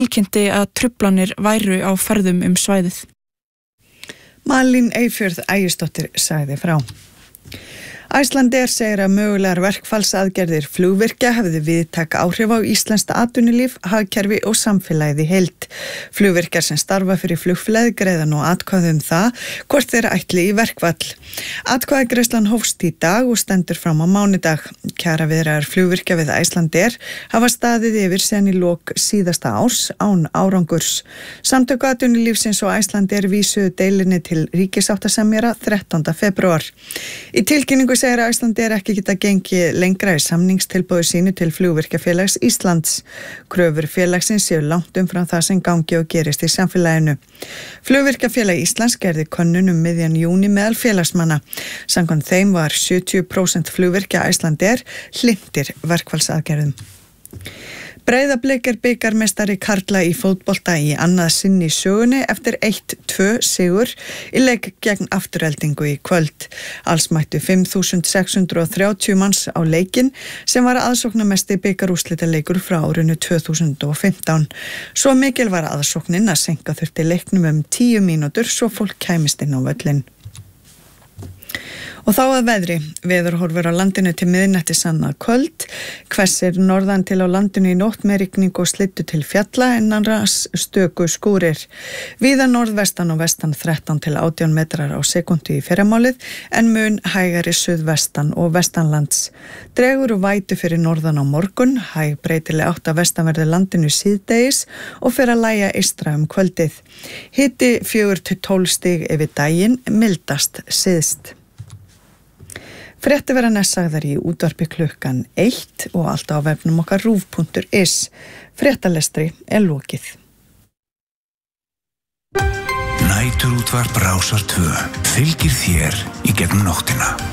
tilkynnti að truflanir væru á ferðum svæðið. Malín Eyfjörð Ægisdóttir sagði frá. Icelandair segir að mögulegar verkfallsaðgerðir flugvirkja hefðu víðtæk áhrif á íslenskt atvinnulíf, hagkerfi og samfélagið í heild. Flugvirkjar sem starfa fyrir flugfélagið greiða nú atkvæði það hvort þeir ætli í verkfall. Atkvæðagreiðslan hófst í dag og stendur fram á mánudag. Kjaraviðræður flugvirkja við Icelandair hafa staðið yfir síðan í lok síðasta árs án árangurs. Samtök atvinnulífsins og Icelandair vísuðu deilinni til ríkissáttasemjara 13. febrúar. Í tilkynningu segir að Icelandair ekki geta gengið lengra í samningstilboði sínu til Flugvirkjafélags Íslands. Kröfur félagsins séu langt umfram það sem gangi og gerist í samfélaginu. Flugvirkjafélag Íslands gerði könnun miðjan júní meðal félagsmanna. Samkvæmt þeim var 70% flugvirkja Icelandair hlynntir verkfallsaðgerðum. Breiðablik bikarmeistari karla í fótbolta í annað sinn í sögunni eftir 1-2 sigur í leik gegn Aftureldingu í kvöld. Alls mættu 5.630 manns á leikinn sem var aðsóknarmesti bikarúrslitaleikur frá árinu 2015. Svo mikil var aðsóknin að seinka þurfti leiknum 10 mínútur svo fólk kæmist inn á völlinn. Og þá að veðri. Veðurhorfur á landinu til miðnætti annað kvöld. Hvessir norðan til á landinu í nótt með rigningu og slyddu til fjalla en annars stöku skúrir. Víða norðvestan og vestan 13 til 18 metrar á sekúndu í fyrramálið en mun hægari suðvestan og vestanlands. Dregur og vætu fyrir norðan á morgun, hæg breytileg átt að vestanverðu landinu síðdegis og fer að lægja eystra kvöldið. Hiti 4-12 stig yfir daginn, mildast syðst. Fréttir verða næst sagðar í útvarpi klukkan 1 og allt á vefnum okkar rúv.is. Fréttalestri lokið. Næturútvarp Rásar 2 fylgir þér í gegnum nóttina.